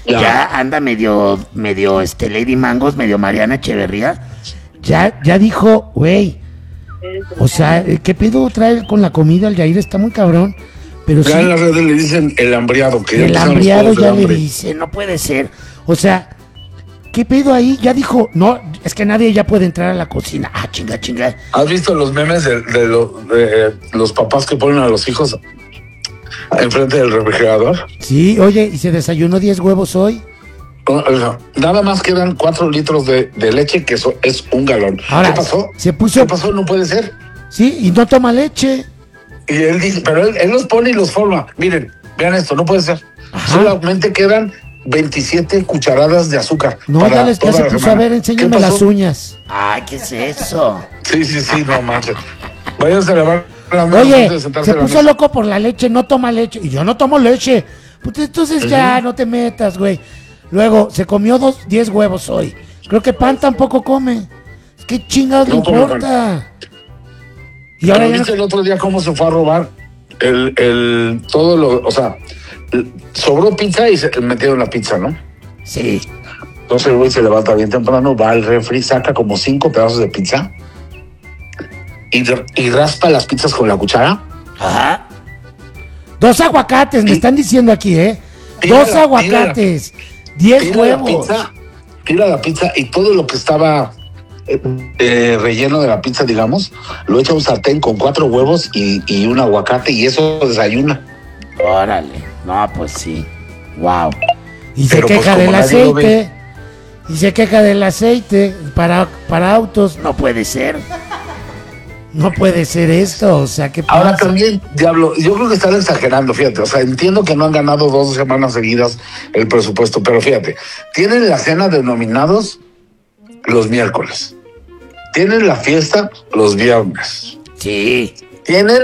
ya anda medio Lady Mangos, medio Mariana Echeverría. Ya dijo, güey, o sea, ¿qué pedo trae con la comida? El Yair está muy cabrón, pero ya sí. En las redes le dicen el hambriado. Que El hambriado ya le dice, no puede ser. O sea, ¿qué pedo ahí? Ya dijo, no, es que nadie ya puede entrar a la cocina. Ah, chinga. ¿Has visto los memes de los papás que ponen a los hijos enfrente del refrigerador? Sí, oye, ¿y se desayunó 10 huevos hoy? Nada más quedan 4 litros de leche, que eso es un galón. Ahora, ¿Qué pasó? ¿Qué pasó? No puede ser. Sí, y no toma leche. Y él dice, pero él los pone y los forma. Miren, vean esto, no puede ser. Ajá. Solamente quedan 27 cucharadas de azúcar. No, ya les se puso a ver, enséñame las uñas. Ay, ¿qué es eso? Sí, no manches. Váyanse a lavar las manos Oye, antes de sentarse se a la puso mesa. loco por la leche, no toma leche. Y yo no tomo leche. Pues entonces ya, no te metas, güey. Luego, se comió 10 huevos hoy. Creo que pan tampoco come. ¿Qué chingados le importa? Y ahora ¿viste el otro día cómo se fue a robar todo lo, o sea, sobró pizza y se metieron la pizza, ¿no? Sí. Entonces el güey se levanta bien temprano, va al refri, saca como 5 pedazos de pizza y raspa las pizzas con la cuchara. Ajá. 2 aguacates, me están diciendo aquí, ¿eh? 2 aguacates, 10 huevos. Tira la pizza y todo lo que estaba relleno de la pizza, digamos, lo echa a un sartén con 4 huevos y un aguacate, y eso desayuna. Órale, no, pues sí. Wow. Y se queja del aceite. Y se queja del aceite para autos. No puede ser. No puede ser esto, o sea, ¿qué pasa? Ahora también, diablo, yo creo que están exagerando, fíjate, o sea, entiendo que no han ganado 2 semanas seguidas el presupuesto, pero fíjate, tienen la cena de nominados los miércoles, tienen la fiesta los viernes. Sí. Tienen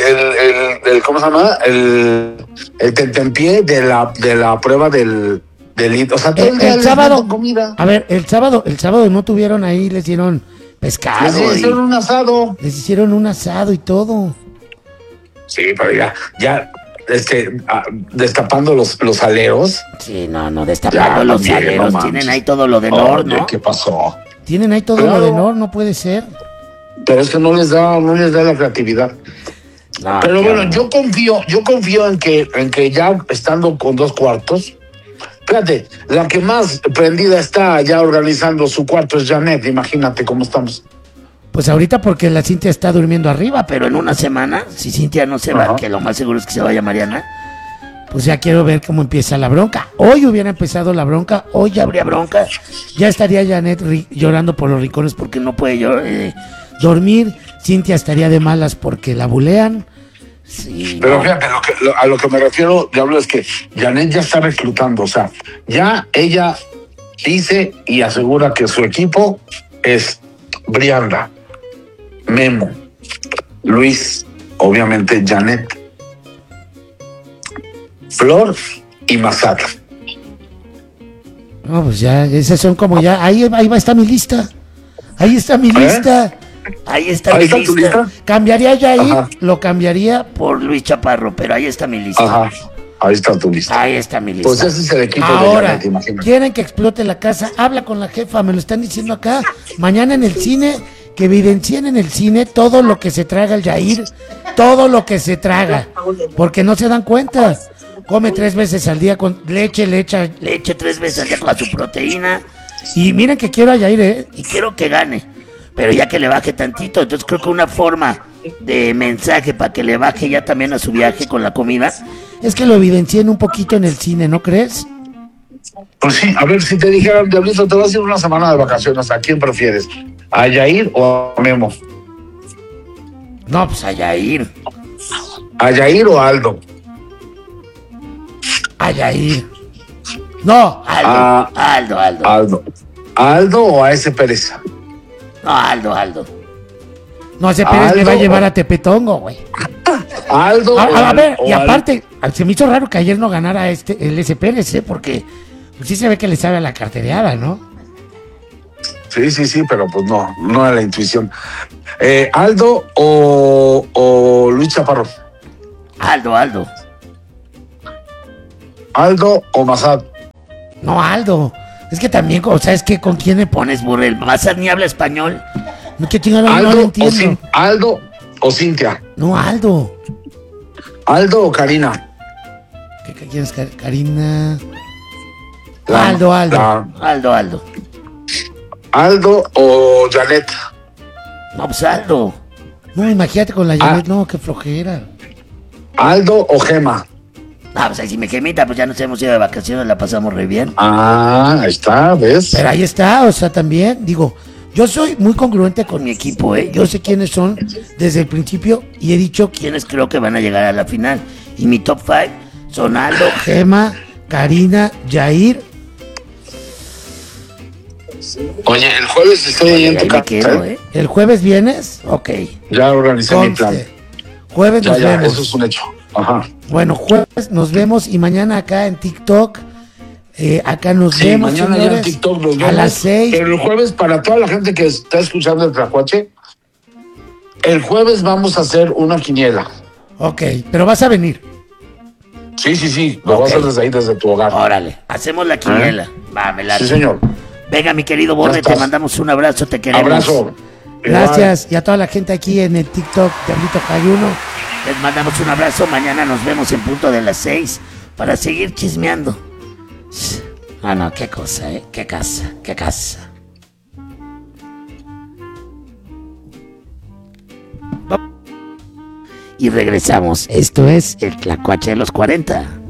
el ¿cómo se llama? El tentempié de la prueba del o sea, todo el sábado, comida. A ver, el sábado no tuvieron ahí, les dieron pescado. Les hicieron un asado. Les hicieron un asado y todo. Sí, pero ya destapando los aleros. Sí, no, destapando los aleros. Tienen ahí todo lo de Nor, ¿no? ¿Qué pasó? Tienen ahí todo lo de Nor, no puede ser. Pero es que no les da la creatividad. No, pero bueno, yo confío en que ya estando con 2 cuartos, fíjate, la que más prendida está ya organizando su cuarto es Janet, imagínate cómo estamos. Pues ahorita porque la Cintia está durmiendo arriba, Pero en una semana, si Cintia no se va, que lo más seguro es que se vaya Mariana, pues ya quiero ver cómo empieza la bronca. Hoy hubiera empezado la bronca, hoy ya habría bronca. Ya estaría Janet llorando por los rincones porque no puede dormir. Cintia estaría de malas porque la bulean. Sí, pero fíjate, a lo que me refiero, Diablo, es que Janet ya está reclutando, o sea, ya ella dice y asegura que su equipo es Brianda, Memo, Luis, obviamente Janet, Flor y Massad. No, pues ya, esas son como ya, ahí va, está mi lista. Ahí está mi lista. Ahí está mi lista. ¿Tu lista? Cambiaría ya ahí, lo cambiaría por Luis Chaparro, pero ahí está mi lista. Ajá. Ahí está tu lista. Ahí está mi lista. Pues ese es el equipo ahora, de Janet, imagínate. Quieren que explote la casa, habla con la jefa, me lo están diciendo acá. Mañana en el cine, que evidencien en el cine todo lo que se traga el Yair, todo lo que se traga, porque no se dan cuenta. Come 3 veces al día con leche 3 veces al día con su proteína. Y miren que quiero a Yair, y quiero que gane, pero ya que le baje tantito. Entonces creo que una forma de mensaje para que le baje ya también a su viaje con la comida es que lo evidencien un poquito en el cine, ¿no crees? Pues sí, a ver, si te dijeran, Diablito, te vas a ir una semana de vacaciones, ¿a quién prefieres? ¿A Yair o a Memo? No, pues a Yair. ¿A Yair o a Aldo? A Yair. No, Aldo. ¿A Aldo o a ese Pérez? No, Aldo. No, ese Pérez me va a llevar a Tepetongo, güey. Aldo. A ver, y aparte, se me hizo raro que ayer no ganara el ese Pérez, porque pues sí se ve que le sabe a la cartereada, ¿no? Sí, pero pues no a la intuición. ¿Aldo o Luis Chaparro? Aldo. ¿Aldo o Massad? No, Aldo. Es que también, o sea, es que ¿con quién me pones, burro? El Bazar ni habla español. No, ¿qué chingada? No Aldo, lo entiendo. Aldo o Cintia. No, Aldo. Aldo o Karina. ¿Quién es Karina? La- Aldo. Aldo. Aldo o Janet. No, pues Aldo. No, imagínate con la Janet. No, qué flojera. Aldo o Gema. Ah, pues ahí si me gemita, pues ya nos hemos ido de vacaciones, la pasamos re bien. Ahí está, ¿ves? Pero ahí está, o sea, también, digo, yo soy muy congruente con mi equipo, ¿eh? Yo sé quiénes son desde el principio y he dicho ¿Quiénes creo que van a llegar a la final? Y mi top 5 son Aldo, Gema, Karina, Jair. Oye, el jueves estoy ahí en ahí tu me casa. quedo, ¿eh? ¿El jueves vienes? Ok. Ya organicé mi plan. Conste. Jueves nos Ya, vemos. eso es un hecho. Ajá. Bueno, jueves nos vemos y mañana acá en TikTok. Acá nos Sí, vemos, mañana ya en señores, TikTok nos a vemos. las 6. Pero el jueves, para toda la gente que está escuchando el Tlacuache, el jueves vamos a hacer una quiniela. Ok, pero vas a venir. Sí. Lo Ok. vas a hacer desde ahí, desde tu hogar. Órale, hacemos la quiniela. Va, me late. Sí, señor. Venga, mi querido Ya Borre, te estás. mandamos un abrazo, te queremos. Abrazo. Gracias. Y a toda la gente aquí en el TikTok, Diablito Cayuno. Les mandamos un abrazo. Mañana nos vemos en punto de las 6 para seguir chismeando. Ah, no, qué cosa, ¿eh? Qué casa. Y regresamos. Esto es el Tlacuache de los 40.